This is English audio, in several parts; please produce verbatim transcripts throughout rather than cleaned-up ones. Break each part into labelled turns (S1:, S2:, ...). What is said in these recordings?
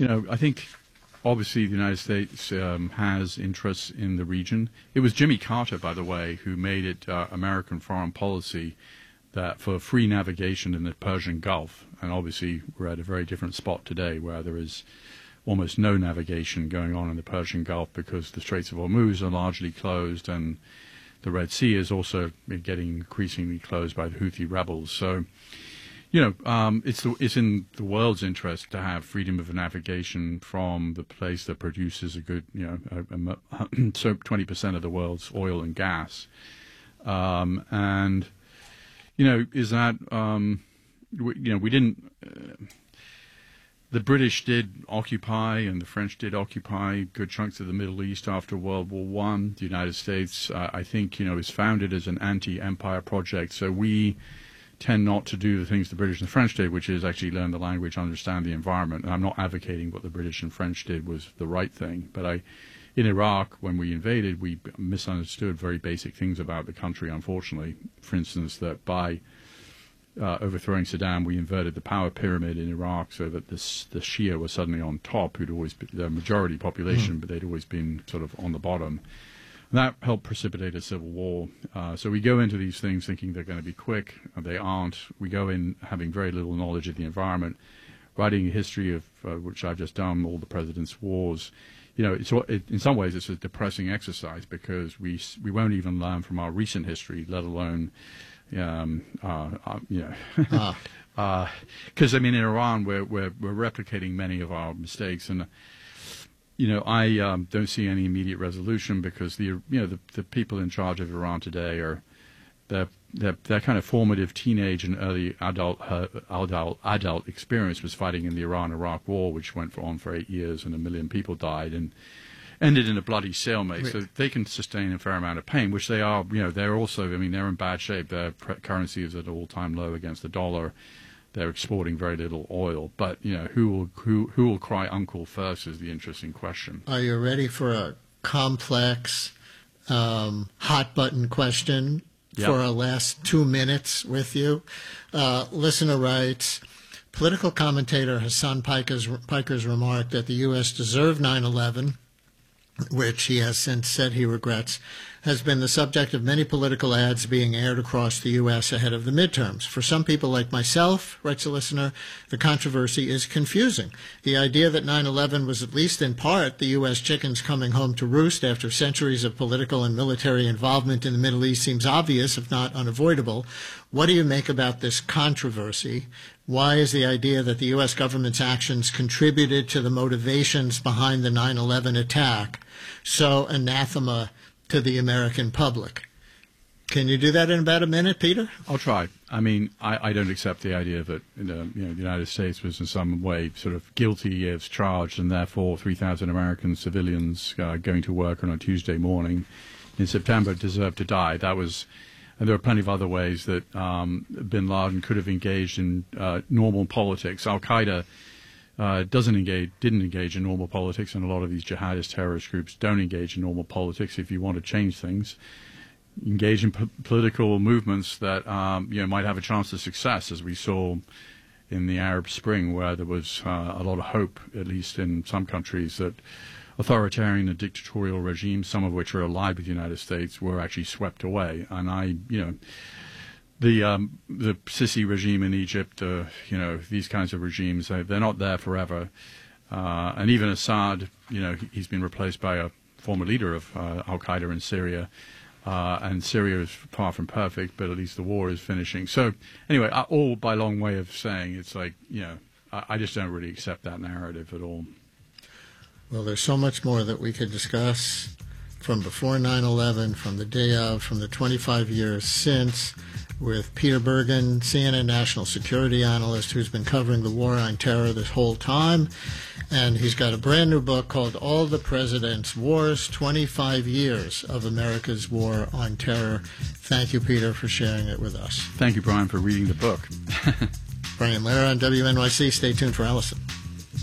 S1: you know, I think obviously the United States um, has interests in the region. It was Jimmy Carter, by the way, who made it uh, American foreign policy that for free navigation in the Persian Gulf, and obviously we're at a very different spot today where there is almost no navigation going on in the Persian Gulf because the Straits of Hormuz are largely closed and the Red Sea is also getting increasingly closed by the Houthi rebels. So, you know, um, it's the, it's in the world's interest to have freedom of navigation from the place that produces a good, you know, a, a, so twenty percent of the world's oil and gas. Um, and, you know, is that, um, we, you know, we didn't, uh, the British did occupy and the French did occupy good chunks of the Middle East after World War One. The United States, uh, I think, you know, is founded as an anti-empire project. So we tend not to do the things the British and the French did, which is actually learn the language, understand the environment. And I'm not advocating what the British and French did was the right thing. But I, in Iraq, when we invaded, we misunderstood very basic things about the country, unfortunately. For instance, that by Uh, overthrowing Saddam, we inverted the power pyramid in Iraq so that this, the Shia were suddenly on top, who'd always been the majority population, mm. but they'd always been sort of on the bottom. And that helped precipitate a civil war. Uh, so we go into these things thinking they're going to be quick. And they aren't. We go in having very little knowledge of the environment, writing a history of, uh, which I've just done, all the president's wars. You know, it's, it, in some ways it's a depressing exercise because we we won't even learn from our recent history, let alone Um, uh, uh, you know, because ah. uh, I mean, in Iran, we're, we're we're replicating many of our mistakes, and you know, I um, don't see any immediate resolution because the you know the the people in charge of Iran today are they're they're, they're kind of formative teenage and early adult uh, adult adult experience was fighting in the Iran-Iraq war, which went for, on for eight years, and a million people died, and ended in a bloody stalemate. So they can sustain a fair amount of pain, which they are, you know, they're also, I mean, they're in bad shape. Their pre- currency is at an all-time low against the dollar. They're exporting very little oil. But, you know, who will who, who will cry uncle first is the interesting question.
S2: Are you ready for a complex, um, hot-button question yep. for our last two minutes with you? Uh, listener writes, political commentator Hassan Piker's, Piker's remarked that the U S deserved nine eleven, which he has since said he regrets, has been the subject of many political ads being aired across the U S ahead of the midterms. For some people like myself, writes a listener, the controversy is confusing. The idea that nine eleven was at least in part the U S chickens coming home to roost after centuries of political and military involvement in the Middle East seems obvious, if not unavoidable. What do you make about this controversy? Why is the idea that the U S government's actions contributed to the motivations behind the nine eleven attack so anathema to the American public? Can you do that in about a minute, Peter?
S1: I'll try. I mean, I, I don't accept the idea that you know, you know, the United States was in some way sort of guilty as charged, and therefore three thousand American civilians uh, going to work on a Tuesday morning in September deserved to die. That was... And there are plenty of other ways that um, bin Laden could have engaged in uh, normal politics. Al-Qaeda uh, doesn't engage, didn't engage in normal politics, and a lot of these jihadist terrorist groups don't engage in normal politics. If you want to change things, engage in p- political movements that um, you know might have a chance of success, as we saw in the Arab Spring, where there was uh, a lot of hope, at least in some countries, that authoritarian and dictatorial regimes, some of which are allied with the United States, were actually swept away. And I, you know, the um, the Sisi regime in Egypt, uh, you know, these kinds of regimes, uh, they're not there forever. Uh, and even Assad, you know, he's been replaced by a former leader of uh, Al-Qaeda in Syria. Uh, and Syria is far from perfect, but at least the war is finishing. So anyway, all by long way of saying it's like, you know, I, I just don't really accept that narrative at all.
S2: Well, there's so much more that we could discuss from before nine eleven, from the day of, from the twenty-five years since, with Peter Bergen, C N N national security analyst who's been covering the war on terror this whole time. And he's got a brand new book called All the President's Wars, twenty-five years of America's War on Terror. Thank you, Peter, for sharing it with us.
S1: Thank you, Brian, for reading the book.
S2: Brian Lara on W N Y C. Stay tuned for Allison.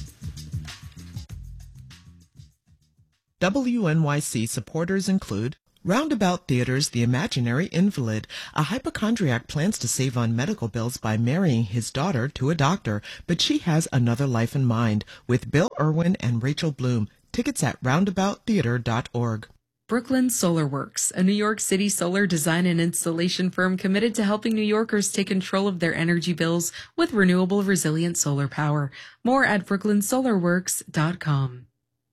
S3: W N Y C supporters include Roundabout Theater's The Imaginary Invalid. A hypochondriac plans to save on medical bills by marrying his daughter to a doctor, but she has another life in mind, with Bill Irwin and Rachel Bloom. Tickets at roundabout theater dot org.
S4: Brooklyn Solar Works, a New York City solar design and installation firm committed to helping New Yorkers take control of their energy bills with renewable, resilient solar power. More at brooklyn solar works dot com.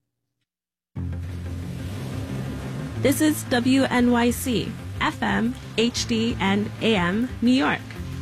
S5: This is W N Y C, F M, H D, and A M, New York.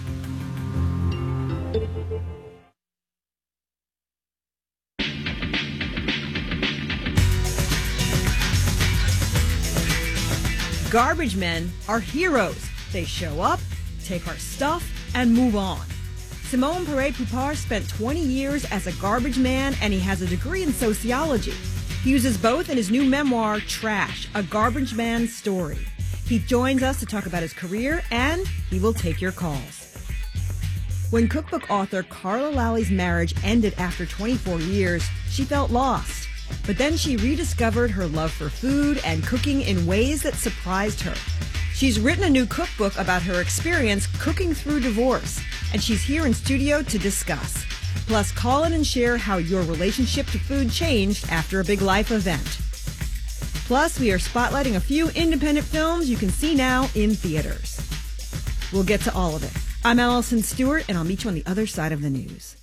S6: Garbage men are heroes. They show up, take our stuff, and move on. Simone Paré-Poupart spent twenty years as a garbage man, and he has a degree in sociology. He uses both in his new memoir, Trash, A Garbage Man's Story. He joins us to talk about his career, and he will take your calls. When cookbook author Carla Lally's marriage ended after twenty-four years, she felt lost. But then she rediscovered her love for food and cooking in ways that surprised her. She's written a new cookbook about her experience cooking through divorce, and she's here in studio to discuss. Plus, call in and share how your relationship to food changed after a big life event. Plus, we are spotlighting a few independent films you can see now in theaters. We'll get to all of it. I'm Allison Stewart, and I'll meet you on the other side of the news.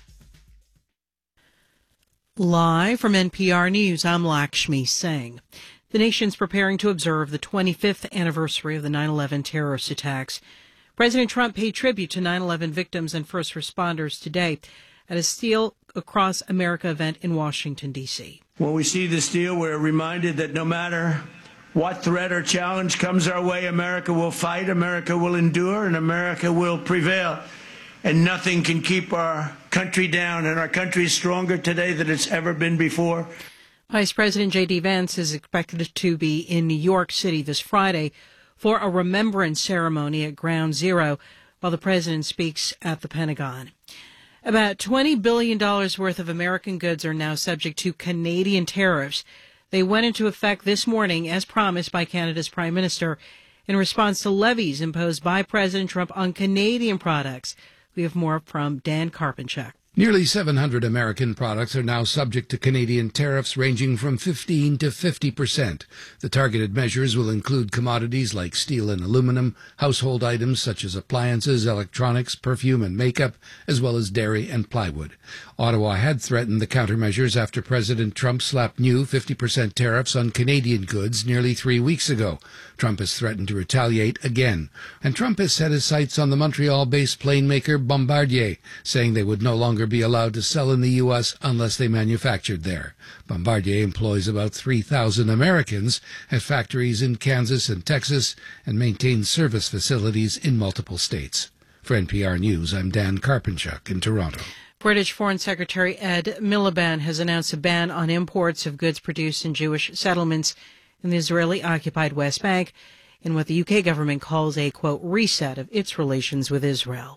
S7: Live from N P R News, I'm Lakshmi Singh. The nation's preparing to observe the twenty-fifth anniversary of the nine eleven terrorist attacks. President Trump paid tribute to nine eleven victims and first responders today at a Steel Across America event in Washington, D C
S8: When we see this deal, we're reminded that no matter what threat or challenge comes our way, America will fight, America will endure, and America will prevail. And nothing can keep our country down, and our country is stronger today than it's ever been before.
S7: Vice President J D. Vance is expected to be in New York City this Friday for a remembrance ceremony at Ground Zero while the president speaks at the Pentagon. About twenty billion dollars worth of American goods are now subject to Canadian tariffs. They went into effect this morning, as promised by Canada's Prime Minister, in response to levies imposed by President Trump on Canadian products. We have more from Dan Karpenchuk.
S9: Nearly seven hundred American products are now subject to Canadian tariffs ranging from fifteen to fifty percent. The targeted measures will include commodities like steel and aluminum, household items such as appliances, electronics, perfume and makeup, as well as dairy and plywood. Ottawa had threatened the countermeasures after President Trump slapped new fifty percent tariffs on Canadian goods nearly three weeks ago. Trump has threatened to retaliate again. And Trump has set his sights on the Montreal-based plane maker Bombardier, saying they would no longer be allowed to sell in the U S unless they manufactured there. Bombardier employs about three thousand Americans at factories in Kansas and Texas and maintains service facilities in multiple states. For N P R News, I'm Dan Karpenchuk in Toronto.
S7: British Foreign Secretary Ed Miliband has announced a ban on imports of goods produced in Jewish settlements in the Israeli-occupied West Bank in what the U K government calls a, quote, reset of its relations with Israel.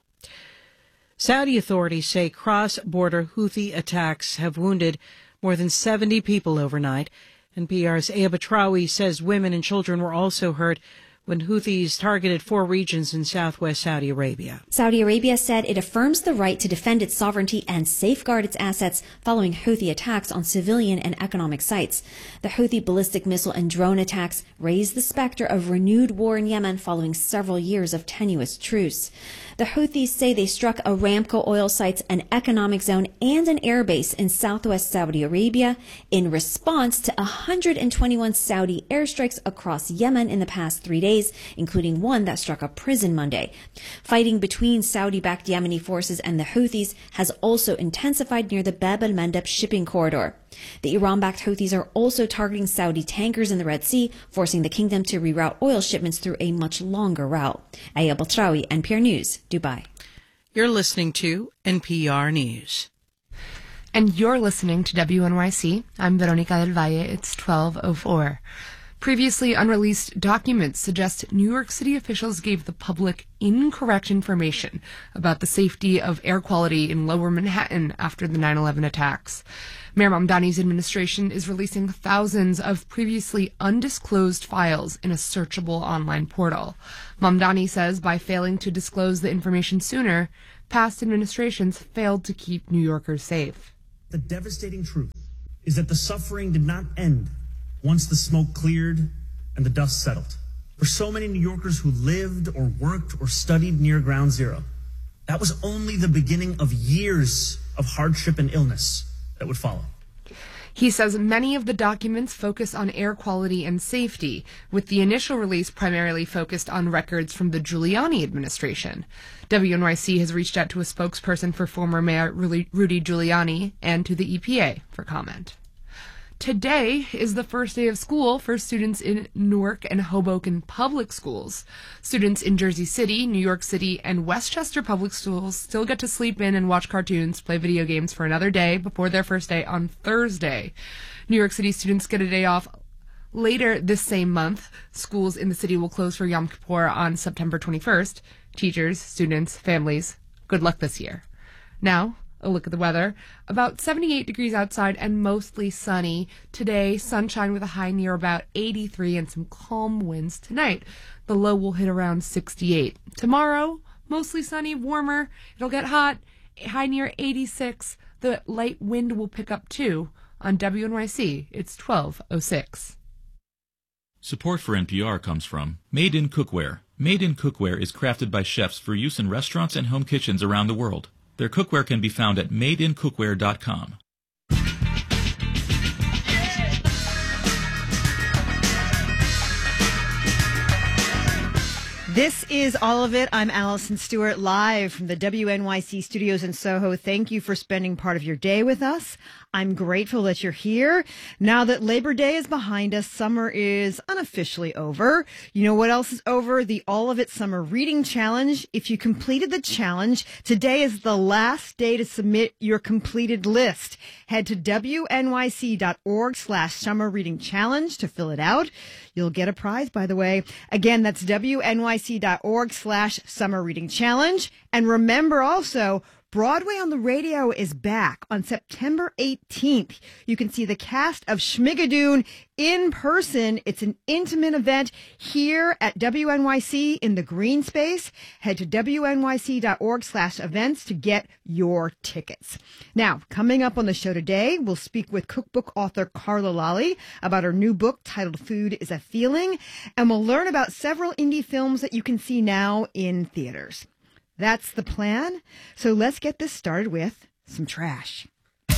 S7: Saudi authorities say cross-border Houthi attacks have wounded more than seventy people overnight. N P R's Aya Batrawi says women and children were also hurt when Houthis targeted four regions in southwest Saudi Arabia.
S10: Saudi Arabia said it affirms the right to defend its sovereignty and safeguard its assets following Houthi attacks on civilian and economic sites. The Houthi ballistic missile and drone attacks raised the specter of renewed war in Yemen following several years of tenuous truce. The Houthis say they struck Aramco oil sites, an economic zone, and an airbase in southwest Saudi Arabia in response to one hundred twenty-one Saudi airstrikes across Yemen in the past three days, including one that struck a prison Monday. Fighting between Saudi-backed Yemeni forces and the Houthis has also intensified near the Bab el-Mandeb shipping corridor. The Iran-backed Houthis are also targeting Saudi tankers in the Red Sea, forcing the kingdom to reroute oil shipments through a much longer route. Aya Batrawi, N P R News, Dubai.
S7: You're listening to N P R News.
S11: And you're listening to W N Y C. I'm Veronica del Valle. It's twelve oh four. Previously unreleased documents suggest New York City officials gave the public incorrect information about the safety of air quality in Lower Manhattan after the nine eleven attacks. Mayor Mamdani's administration is releasing thousands of previously undisclosed files in a searchable online portal. Mamdani says by failing to disclose the information sooner, past administrations failed to keep New Yorkers safe.
S12: The devastating truth is that the suffering did not end once the smoke cleared and the dust settled. For so many New Yorkers who lived or worked or studied near Ground Zero, that was only the beginning of years of hardship and illness that would follow.
S11: He says many of the documents focus on air quality and safety, with the initial release primarily focused on records from the Giuliani administration. W N Y C has reached out to a spokesperson for former Mayor Rudy Giuliani and to the E P A for comment. Today is the first day of school for students in Newark and Hoboken public schools. Students in Jersey City, New York City, and Westchester public schools still get to sleep in and watch cartoons, play video games for another day before their first day on Thursday. New York City students get a day off later this same month. Schools in the city will close for Yom Kippur on September twenty-first. Teachers, students, families, good luck this year. Now, a look at the weather. About seventy-eight degrees outside and mostly sunny. Today, sunshine with a high near about eighty-three and some calm winds tonight. The low will hit around sixty-eight. Tomorrow, mostly sunny, warmer. It'll get hot, high near eighty-six. The light wind will pick up too. On W N Y C, it's twelve oh six.
S13: Support for N P R comes from Made in Cookware. Made in Cookware is crafted by chefs for use in restaurants and home kitchens around the world. Their cookware can be found at made in cookware dot com.
S6: This is All of It. I'm Allison Stewart, live from the W N Y C studios in Soho. Thank you for spending part of your day with us. I'm grateful that you're here. Now that Labor Day is behind us, summer is unofficially over. You know what else is over? The All of It Summer Reading Challenge. If you completed the challenge, today is the last day to submit your completed list. Head to W N Y C dot org slash summer reading challenge to fill it out. You'll get a prize, by the way. Again, that's W N Y C dot org slash summer reading challenge. And remember also, Broadway on the Radio is back on September eighteenth. You can see the cast of Schmigadoon in person. It's an intimate event here at W N Y C in the green space. Head to W N Y C dot org slash events to get your tickets. Now, coming up on the show today, we'll speak with cookbook author Carla Lalli about her new book titled Food is a Feeling, and we'll learn about several indie films that you can see now in theaters. That's the plan. So let's get this started with some trash.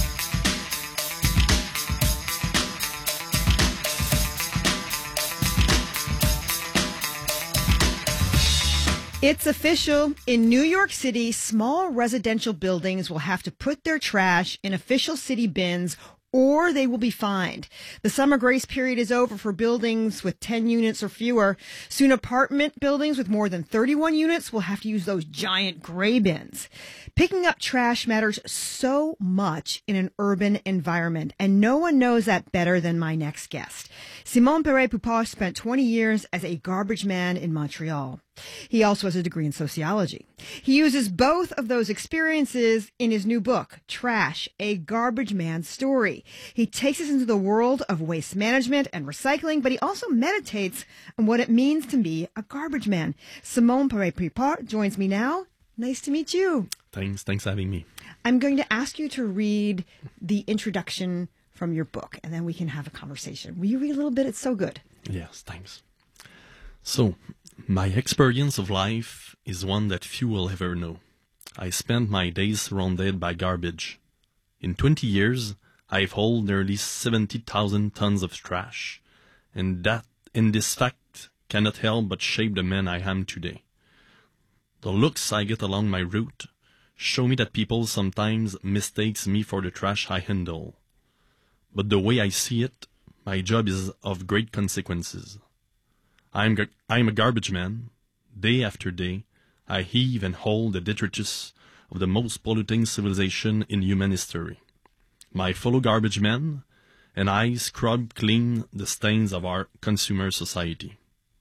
S6: It's official. In New York City, small residential buildings will have to put their trash in official city bins or they will be fined. The summer grace period is over for buildings with ten units or fewer. Soon apartment buildings with more than thirty-one units will have to use those giant gray bins. Picking up trash matters so much in an urban environment, and no one knows that better than my next guest. Simon Perret-Poupart spent twenty years as a garbage man in Montreal. He also has a degree in sociology. He uses both of those experiences in his new book, Trash, A Garbage Man's Story. He takes us into the world of waste management and recycling, but he also meditates on what it means to be a garbage man. Simon Perret-Poupart joins me now. Nice to meet you.
S14: Thanks. Thanks for having me.
S6: I'm going to ask you to read the introduction from your book, and then we can have a conversation. Will you read a little bit? It's so good.
S14: Yes, thanks. So, my experience of life is one that few will ever know. I spent my days surrounded by garbage. In twenty years, I've hauled nearly seventy thousand tons of trash, and that, in this fact, cannot help but shape the man I am today. The looks I get along my route show me that people sometimes mistakes me for the trash I handle. But the way I see it, my job is of great consequences. I'm, gar- I'm a garbage man. Day after day, I heave and haul the detritus of the most polluting civilization in human history. My fellow garbage men and I scrub clean the stains of our consumer society.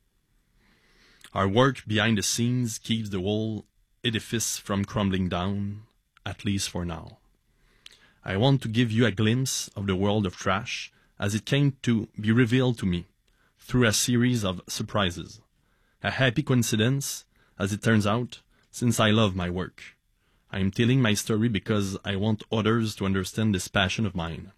S14: Our work behind the scenes keeps the whole edifice from crumbling down, at least for now. I want to give you a glimpse of the world of trash as it came to be revealed to me through a series of surprises. A happy coincidence, as it turns out, since I love my work. I am telling my story because I want others to understand this passion of mine.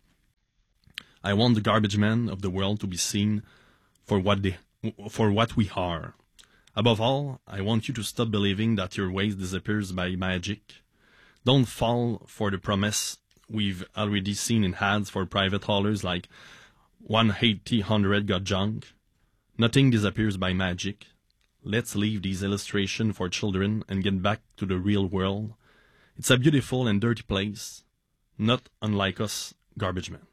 S14: I want the garbage men of the world to be seen for what they, for what we are. Above all, I want you to stop believing that your waste disappears by magic. Don't fall for the promise we've already seen in ads for private haulers like one eighty hundred got junk. Nothing disappears by magic. Let's leave these illustrations for children and get back to the real world. It's a beautiful and dirty place, not unlike us garbage men.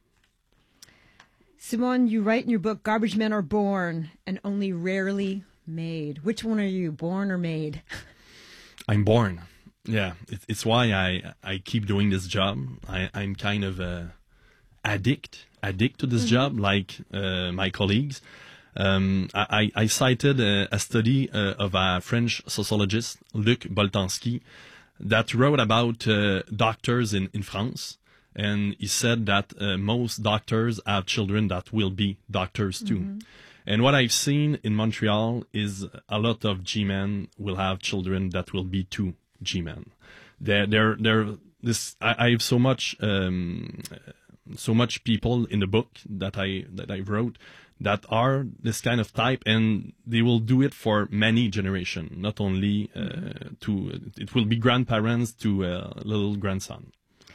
S6: Simone, you write in your book, garbage men are born and only rarely made. Which one are you, born or made?
S14: I'm born. Yeah, it, it's why I I keep doing this job. I, I'm kind of a addict, addict to this mm-hmm. job, like uh, my colleagues. Um, I, I cited a, a study uh, of a French sociologist, Luc Boltanski, that wrote about uh, doctors in, in France. And he said that uh, most doctors have children that will be doctors too. Mm-hmm. And what I've seen in Montreal is a lot of G-men will have children that will be too G-men. They're, they're, they're, this, I, I have so much, um, so much people in the book that I, that I wrote that are this kind of type, and they will do it for many generations, not only, uh, to, it will be grandparents to a little grandson.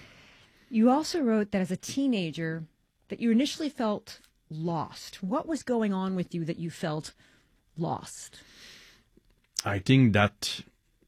S6: You also wrote that as a teenager that you initially felt lost. What was going on with you that you felt lost?
S14: I think that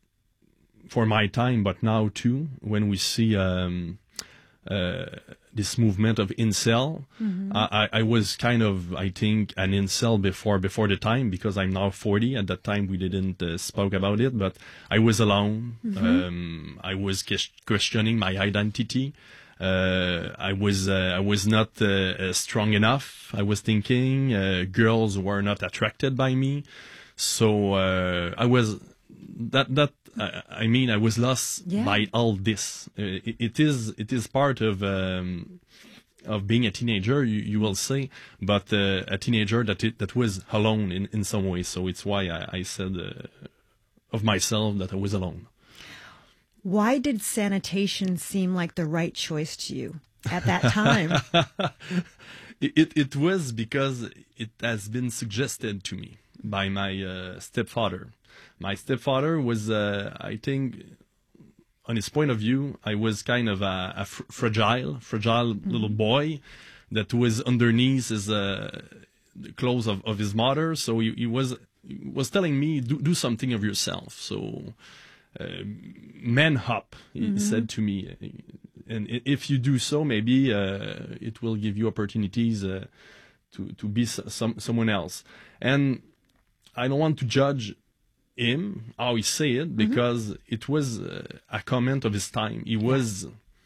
S14: for my time, but now too, when we see um, uh, this movement of incel, mm-hmm. I, I was kind of, I think, an incel before before the time, because I'm now forty. At that time, we didn't uh, spoke about it, but I was alone. Mm-hmm. Um, I was questioning my identity. Uh, I was uh, I was not uh, strong enough. I was thinking uh, girls were not attracted by me, so uh, I was that that uh, I mean I was lost yeah. by all this. Uh, it, it is it is part of um, of being a teenager, you, you will say, but uh, a teenager that it, that was alone in, in some way. So it's why I, I said uh, of myself that I was alone.
S6: Why did sanitation seem like the right choice to you at that time?
S14: it, it it was because it has been suggested to me by my uh, stepfather. My stepfather was, uh, I think, on his point of view, I was kind of a, a fr- fragile, fragile mm-hmm. little boy that was underneath his uh, the clothes of, of his mother. So he, he was he was telling me, do do something of yourself. So. Uh, man up, he mm-hmm. said to me, and if you do so, maybe uh, it will give you opportunities uh, to to be some someone else. And I don't want to judge him how he say it, because mm-hmm. it was uh, a comment of his time. He was,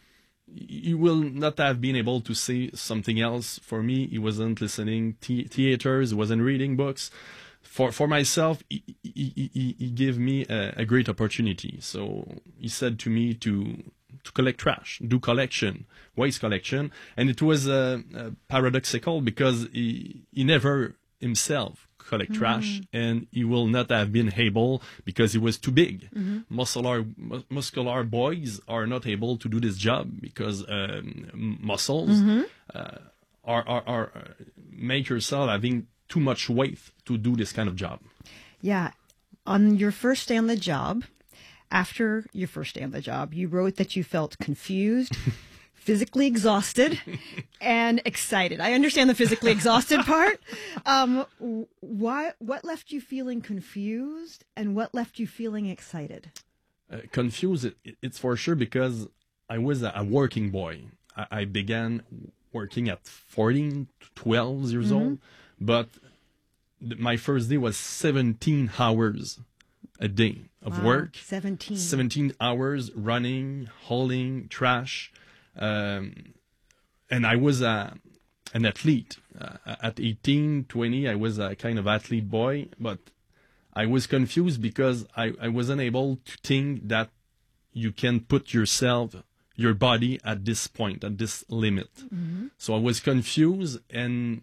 S14: he will not have been able to say something else. For me, he wasn't listening the- theaters, he wasn't reading books. For for myself, he, he, he, he gave me a, a great opportunity. So he said to me to to collect trash, do collection, waste collection, and it was uh, uh, paradoxical because he he never himself collect mm-hmm. trash, and he will not have been able because he was too big. Mm-hmm. Muscular mu- muscular boys are not able to do this job because um, muscles mm-hmm. uh, are, are are make yourself having too much weight to do this kind of job.
S6: Yeah. On your first day on the job, after your first day on the job, you wrote that you felt confused, physically exhausted, and excited. I understand the physically exhausted part. Um, why? What left you feeling confused, and what left you feeling excited?
S14: Uh, confused, it, it's for sure because I was a, a working boy. I, I began working at fourteen, twelve years mm-hmm. old. But th- my first day was seventeen hours a day of
S6: wow,
S14: work.
S6: seventeen.
S14: seventeen hours running, hauling trash. Um, and I was a, an athlete. Uh, at eighteen, twenty, I was a kind of athlete boy, but I was confused because I, I wasn't able to think that you can put yourself, your body at this point, at this limit. Mm-hmm. So I was confused and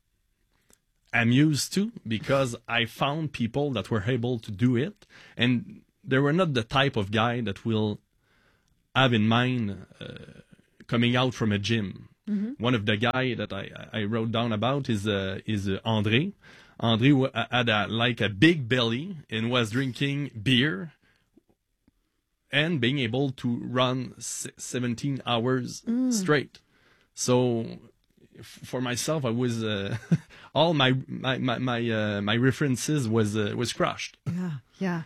S14: amused too, because I found people that were able to do it, and they were not the type of guy that will have in mind uh, coming out from a gym. Mm-hmm. One of the guy that I, I wrote down about is uh, is uh, André. André w- had a, like a big belly and was drinking beer and being able to run s- seventeen hours mm. straight. So f- for myself, I was uh, all my my my my, uh, my references was uh, was crushed.
S6: Yeah, yeah.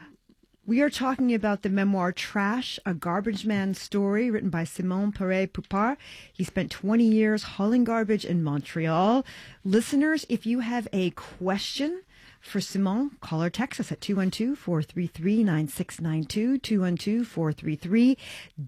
S6: We are talking about the memoir Trash, a Garbage Man's Story, written by Simon Paré-Poupart. He spent twenty years hauling garbage in Montreal. Listeners, if you have a question for Simon, call or text us at two one two, four three three, nine six nine two, two one two, four three three,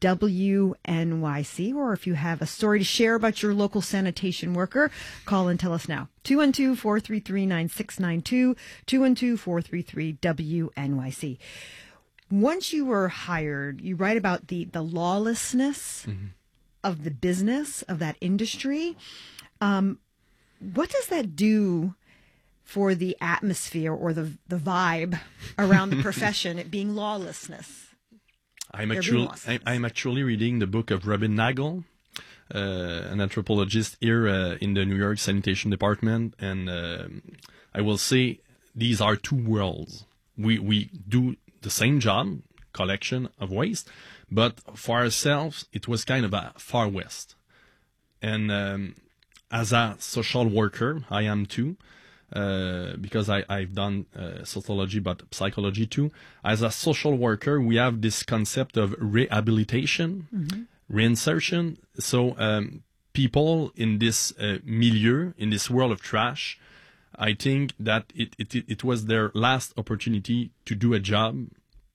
S6: W N Y C. Or if you have a story to share about your local sanitation worker, call and tell us now. two one two, four three three, nine six nine two, two one two, four three three, W N Y C. Once you were hired, you write about the, the lawlessness mm-hmm. of the business, of that industry. Um, what does that do for the atmosphere or the the vibe around the profession, it being lawlessness?
S14: I'm actually, I, I'm actually reading the book of Robin Nagel, uh, an anthropologist here uh, in the New York Sanitation Department. And uh, I will say these are two worlds. We, we do the same job, collection of waste, but for ourselves, it was kind of a far west. And um, as a social worker, I am too, uh, because I, I've done uh, sociology, but psychology too. As a social worker, we have this concept of rehabilitation, mm-hmm. reinsertion. So um, people in this uh, milieu, in this world of trash, I think that it, it it was their last opportunity to do a job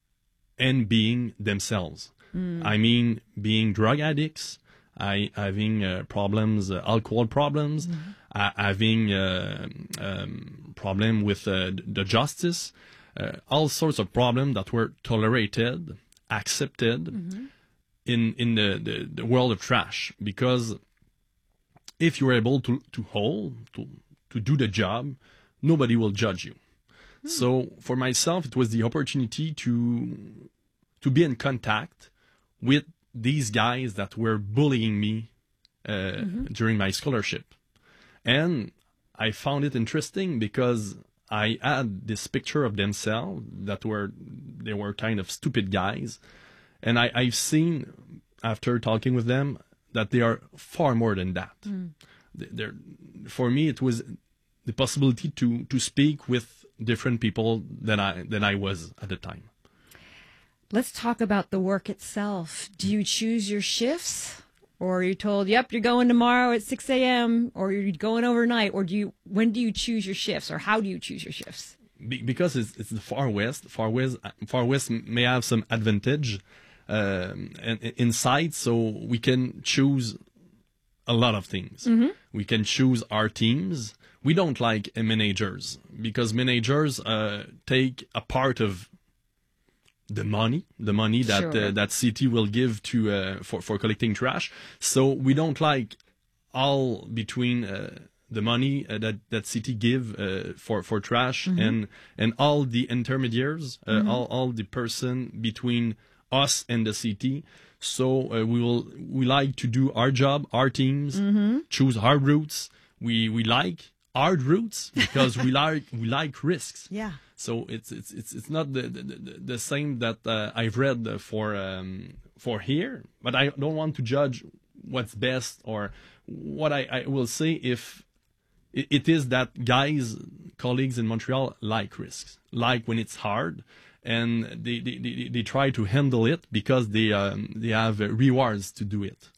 S14: and being themselves. Mm. I mean, being drug addicts, I having uh, problems, uh, alcohol problems, mm-hmm. uh, having uh, um, problem with uh, the justice, uh, all sorts of problems that were tolerated, accepted mm-hmm. in in the, the, the world of trash. Because if you're able to to hold to to do the job, nobody will judge you. Mm. So for myself, it was the opportunity to to be in contact with these guys that were bullying me uh, mm-hmm. during my scholarship. And I found it interesting because I had this picture of themselves that were, they were kind of stupid guys. And I, I've seen, after talking with them, that they are far more than that. Mm. They're, for me, it was the possibility to, to speak with different people than I, than I was at the time.
S6: Let's talk about the work itself. Do you choose your shifts? Or are you told, yep, you're going tomorrow at six a.m. or you're going overnight? Or do you, when do you choose your shifts, or how do you choose your shifts?
S14: Be- because it's, it's the Far West. Far West, Far West may have some advantage um, and insight, so we can choose a lot of things. Mm-hmm. We can choose our teams. We don't like uh, managers because managers uh, take a part of the money, the money that sure. uh, that city will give to uh, for for collecting trash. So we don't like all between uh, the money uh, that that city give uh, for for trash mm-hmm. and and all the intermediaries, uh, mm-hmm. all all the person between us and the city. So uh, we will we like to do our job, our teams, mm-hmm. choose our routes. We we like hard routes because we like we like risks.
S6: Yeah.
S14: So it's it's it's it's not the the, the same that uh, I've read for um, for here, but I don't want to judge what's best or what I, I will say if it, it is that guys, colleagues in Montreal like risks, like when it's hard, and they they, they, they try to handle it because they um, they have rewards to do it.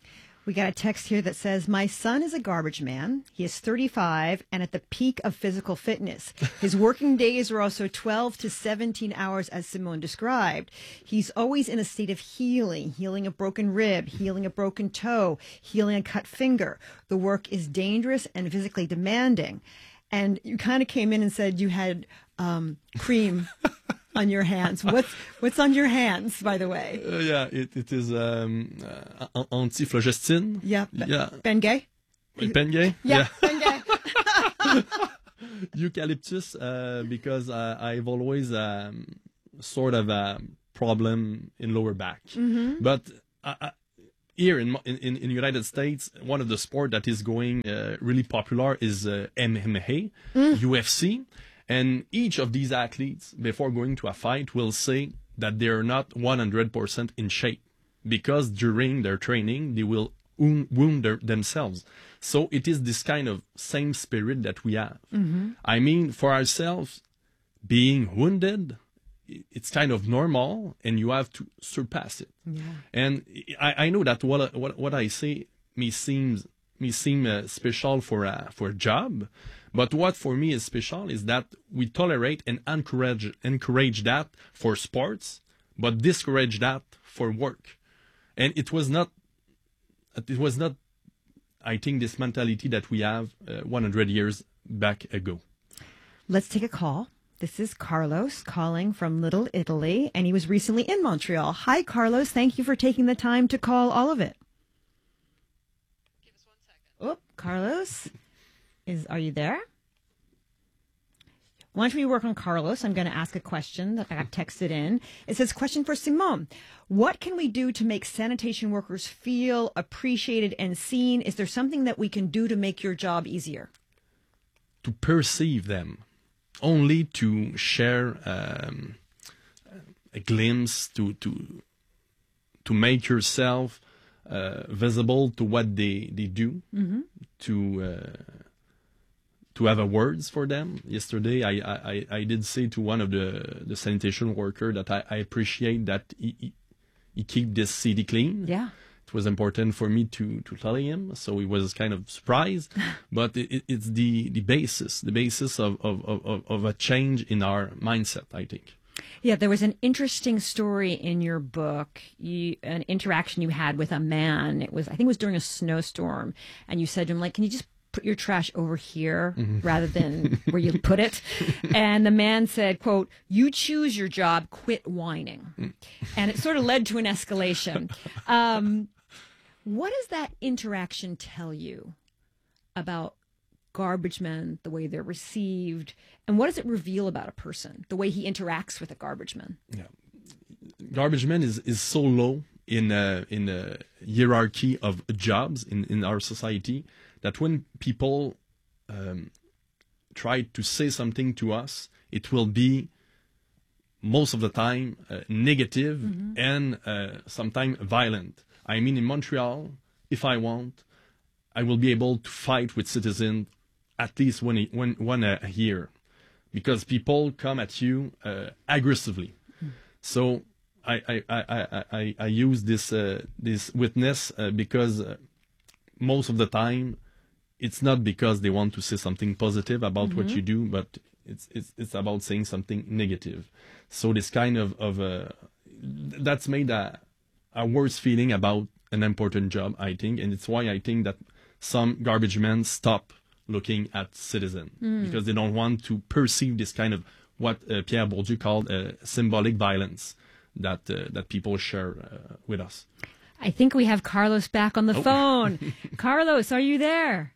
S6: We got a text here that says, my son is a garbage man. He is thirty-five and at the peak of physical fitness. His working days are also twelve to seventeen hours, as Simone described. He's always in a state of healing, healing a broken rib, healing a broken toe, healing a cut finger. The work is dangerous and physically demanding. And you kind of came in and said you had um, cream on your hands. What's what's on your hands, by the way?
S14: Uh, yeah, it, it is um, uh, anti-phlogiston.
S6: Yeah.
S14: Yeah.
S6: Bengay?
S14: Bengay?
S6: Yeah, Bengay.
S14: Eucalyptus, uh, because uh, I've always um, sort of a problem in lower back.
S6: Mm-hmm.
S14: But uh, uh, here in, in in the United States, one of the sport that is going uh, really popular is uh, M M A, mm. U F C. And each of these athletes, before going to a fight, will say that they're not one hundred percent in shape because during their training, they will wound, wound their, themselves. So it is this kind of same spirit that we have.
S6: Mm-hmm.
S14: I mean, for ourselves, being wounded, it's kind of normal and you have to surpass it.
S6: Yeah.
S14: And I, I know that what, what, what I say may seems, may seem uh, special for a, for a job. But what for me is special is that we tolerate and encourage encourage that for sports, but discourage that for work. And it was not, it was not, I think, this mentality that we have uh, one hundred years back ago.
S6: Let's take a call. This is Carlos calling from Little Italy, and he was recently in Montreal. Hi, Carlos. Thank you for taking the time to call all of it.
S15: Give us one second.
S6: Oh, Carlos. Is are you there? Why don't we work on Carlos? I'm going to ask a question that I got texted in. It says, question for Simone. What can we do to make sanitation workers feel appreciated and seen? Is there something that we can do to make your job easier?
S14: To perceive them, only to share um, a glimpse, to to to make yourself uh, visible to what they, they do,
S6: mm-hmm.
S14: to... Uh, to have a words for them. Yesterday, I, I, I did say to one of the, the sanitation worker that I, I appreciate that he, he, he keep this city clean.
S6: Yeah.
S14: It was important for me to, to tell him, so he was kind of surprised. But it, it's the, the basis, the basis of, of, of, of a change in our mindset, I think.
S6: Yeah, there was an interesting story in your book, you, an interaction you had with a man. It was, I think it was during a snowstorm, and you said to him, like, can you just put your trash over here mm-hmm. rather than where you put it? And the man said, quote, you choose your job, quit whining. Mm. And it sort of led to an escalation. Um, what does that interaction tell you about garbage men, the way they're received, and what does it reveal about a person, the way he interacts with a garbage man?
S14: Yeah. Garbage man is, is so low in a, in a hierarchy of jobs in, in our society that when people um, try to say something to us, it will be most of the time uh, negative mm-hmm. and uh, sometimes violent. I mean, in Montreal, if I want, I will be able to fight with citizens at least one, one, one a year, because people come at you uh, aggressively. Mm. So I, I, I, I, I use this, uh, this witness uh, because uh, most of the time, it's not because they want to say something positive about mm-hmm. what you do, but it's it's it's about saying something negative. So this kind of of uh, that's made a, a worse feeling about an important job, I think, and it's why I think that some garbage men stop looking at citizens mm. because they don't want to perceive this kind of what uh, Pierre Bourdieu called uh, symbolic violence that uh, that people share uh, with us.
S6: I think we have Carlos back on the
S14: oh.
S6: phone. Carlos, are you there?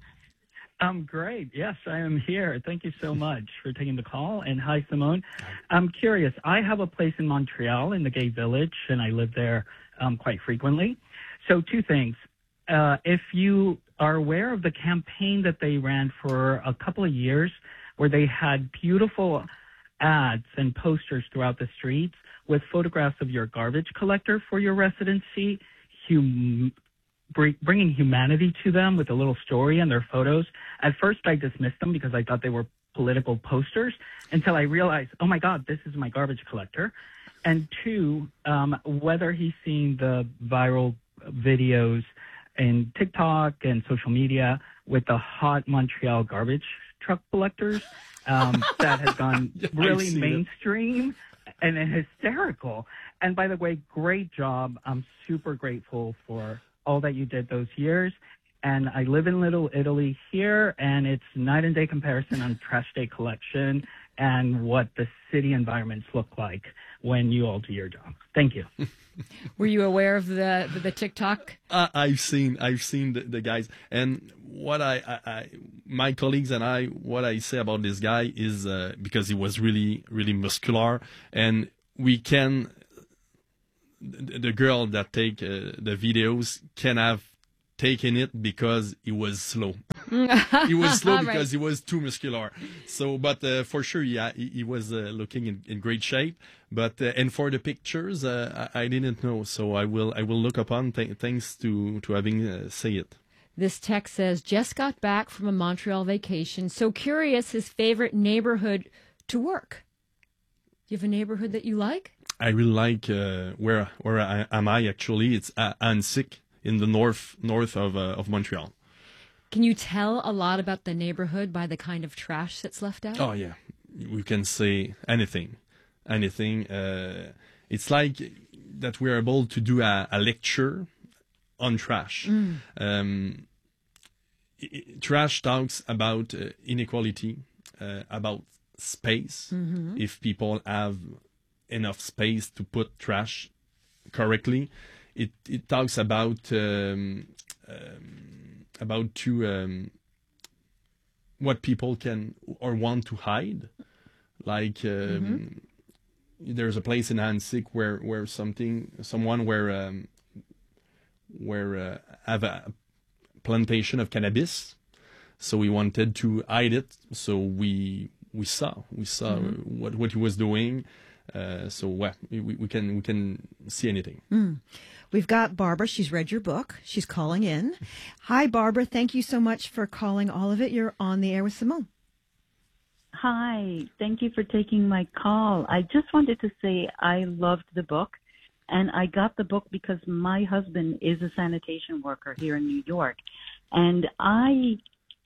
S16: I'm great. Yes, I am here. Thank you so much for taking the call. And hi, Simone. I'm curious. I have a place in Montreal in the Gay Village, and I live there um, quite frequently. So two things. Uh, if you are aware of the campaign that they ran for a couple of years where they had beautiful ads and posters throughout the streets with photographs of your garbage collector for your residency, hum- bringing humanity to them with a little story and their photos. At first, I dismissed them because I thought they were political posters until I realized, oh, my God, this is my garbage collector. And two, um, whether he's seen the viral videos in TikTok and social media with the hot Montreal garbage truck collectors. Um, that has gone really mainstream and, and hysterical. And by the way, great job. I'm super grateful for all that you did those years. And I live in Little Italy here, and it's night and day comparison on trash day collection and what the city environments look like when you all do your job. Thank you.
S6: Were you aware of the the, the TikTok?
S14: Uh, I've seen I've seen the, the guys, and what I, I, I my colleagues and I what I say about this guy is uh, because he was really really muscular, and we can the, the girl that take uh, the videos can have taken it because he was slow. He was slow because right. he was too muscular. So, but uh, for sure, yeah, he, he was uh, looking in, in great shape. But uh, and for the pictures, uh, I, I didn't know. So I will I will look upon th- thanks to to having uh, say it.
S6: This text says, just got back from a Montreal vacation. So curious, his favorite neighborhood to work. Do you have a neighborhood that you like?
S14: I really like uh, where where I, am I actually. It's uh, Annecy in the north north of uh, of Montreal.
S6: Can you tell a lot about the neighborhood by the kind of trash that's left out?
S14: Oh yeah, we can say anything, anything. Uh, it's like that we're able to do a, a lecture on trash. Mm. Um, it, trash talks about uh, inequality, uh, about space. Mm-hmm. If people have enough space to put trash correctly, it it talks about um, um, about to um, what people can or want to hide. Like um, mm-hmm. there's a place in Annecy where where something someone where um, where uh, have a plantation of cannabis, so we wanted to hide it. So we we saw we saw mm-hmm. what what he was doing. Uh, so well, we, we can we can see anything.
S6: Mm. We've got Barbara. She's read your book. She's calling in. Hi, Barbara. Thank you so much for calling all of it. You're on the air with Simone.
S17: Hi. Thank you for taking my call. I just wanted to say I loved the book, and I got the book because my husband is a sanitation worker here in New York, and I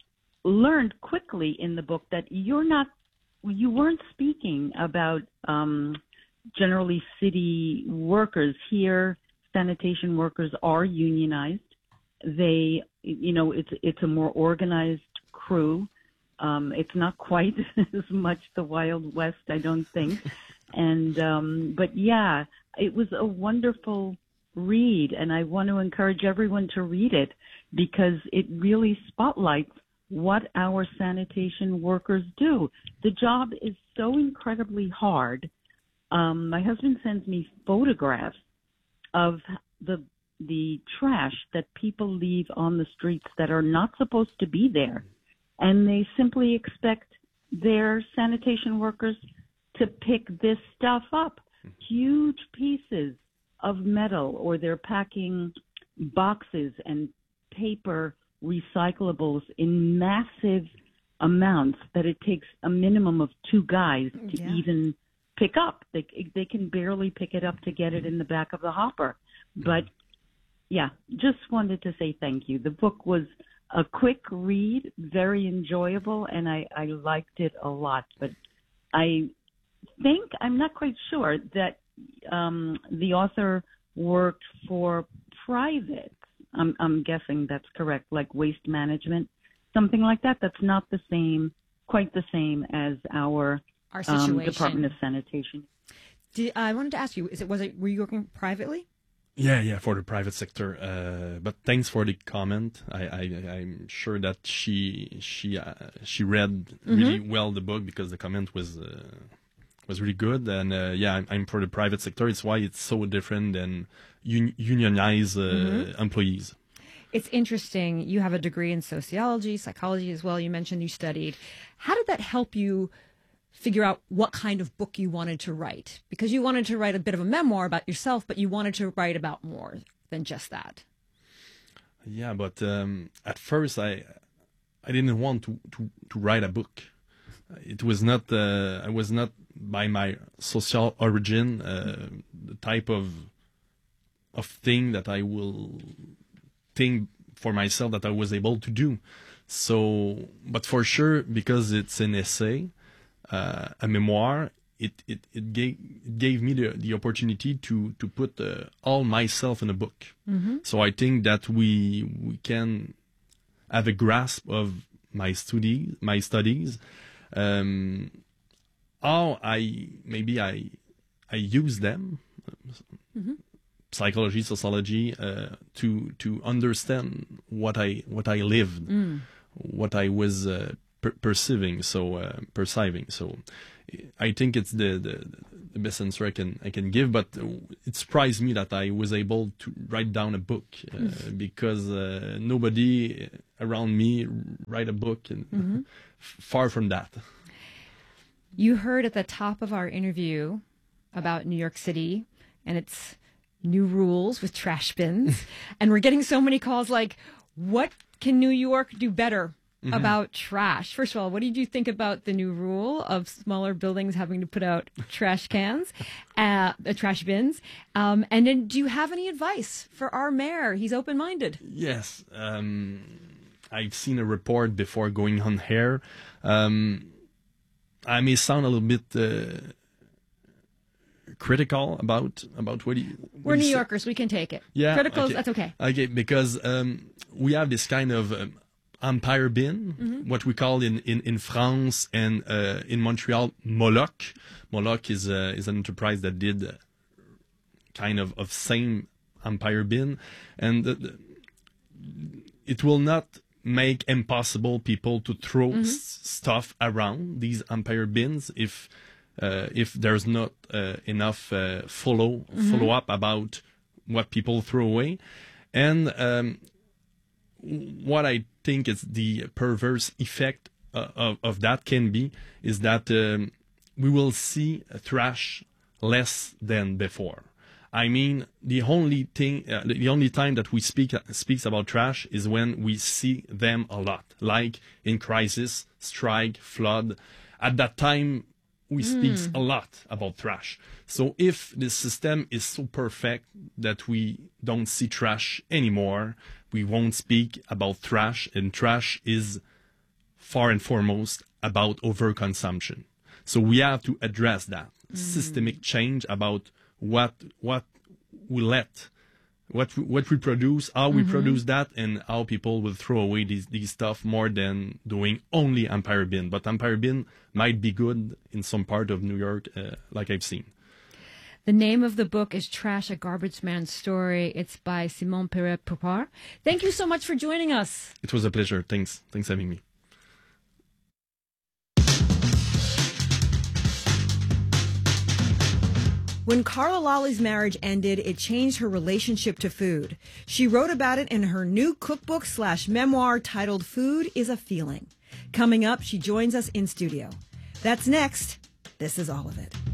S17: learned quickly in the book that you're not you weren't speaking about um, generally city workers. Here, sanitation workers are unionized. They, you know, it's it's a more organized crew. Um, it's not quite as much the Wild West, I don't think. And um, but yeah, it was a wonderful read, and I want to encourage everyone to read it because it really spotlights what our sanitation workers do. The job is so incredibly hard. Um, my husband sends me photographs of the the trash that people leave on the streets that are not supposed to be there, and they simply expect their sanitation workers to pick this stuff up. Huge pieces of metal, or they're packing boxes and paper recyclables in massive amounts that it takes a minimum of two guys to yeah. even pick up. They they can barely pick it up to get it in the back of the hopper. But yeah, just wanted to say thank you. The book was a quick read, very enjoyable, and I, I liked it a lot. But I think, I'm not quite sure, that um, the author worked for private. I'm, I'm guessing that's correct, like waste management, something like that. That's not the same, quite the same as our,
S6: our
S17: um, Department of Sanitation.
S6: Did, I wanted to ask you, is it was it were you working privately?
S14: Yeah, yeah, for the private sector. Uh, but thanks for the comment. I, I I'm sure that she she uh, she read really mm-hmm. well the book because the comment was uh, was really good. And uh, yeah, I'm, I'm for the private sector. It's why it's so different than un- unionized uh, mm-hmm. employees.
S6: It's interesting. You have a degree in sociology, psychology as well. You mentioned you studied. How did that help you figure out what kind of book you wanted to write? Because you wanted to write a bit of a memoir about yourself, but you wanted to write about more than just that.
S14: Yeah, but um, at first I I didn't want to, to, to write a book. It was not uh, I was not by my social origin uh, the type of of thing that I will think for myself that I was able to do. So, but for sure, because it's an essay, uh, a memoir, it, it, it gave it gave me the, the opportunity to to put uh, all myself in a book. Mm-hmm. So I think that we we can have a grasp of my study my studies, um, how I maybe I I use them. Mm-hmm. Psychology, sociology, uh, to to understand what I what I lived, mm. what I was uh, per- perceiving, so uh, perceiving. So I think it's the, the the best answer I can I can give. But it surprised me that I was able to write down a book uh, mm. because uh, nobody around me write a book, and mm-hmm. far from that.
S18: You heard at the top of our interview about New York City and its new rules with trash bins. And we're getting so many calls like, what can New York do better mm-hmm. about trash? First of all, what did you think about the new rule of smaller buildings having to put out trash cans, uh, uh, trash bins? Um, and then do you have any advice for our mayor? He's open-minded.
S14: Yes. Um, I've seen a report before going on air. Um, I may sound a little bit... Uh, critical about about what he what
S18: we're
S14: he
S18: New
S14: said.
S18: Yorkers, we can take it.
S14: Yeah,
S18: critical,
S14: okay.
S18: That's okay.
S14: Okay, because um, we have this kind of um, empire bin, mm-hmm. what we call in in, in France and uh, in Montreal Moloch. Moloch is uh, is an enterprise that did uh, kind of of same empire bin, and the, the, it will not make impossible people to throw mm-hmm. s- stuff around these empire bins if. Uh, if there's not uh, enough uh, follow mm-hmm. follow up about what people throw away, and um, what I think is the perverse effect uh, of of that can be is that um, we will see trash less than before. I mean, the only thing, uh, the only time that we speak uh, speaks about trash is when we see them a lot, like in crisis, strike, flood. At that time, we speak mm. a lot about trash. So if the system is so perfect that we don't see trash anymore, we won't speak about trash, and trash is far and foremost about overconsumption. So we have to address that mm. systemic change about what what we let, what we, what we produce, how we mm-hmm. produce that, and how people will throw away these these stuff more than doing only empire bin. But empire bin might be good in some part of New York, uh, like I've seen.
S18: The name of the book is Trash, a Garbage Man's Story. It's by Simon Perret-Poupart. Thank you so much for joining us.
S14: It was a pleasure. Thanks. Thanks for having me.
S6: When Carla Lally's marriage ended, it changed her relationship to food. She wrote about it in her new cookbook slash memoir titled Food is a Feeling. Coming up, she joins us in studio. That's next. This is all of it.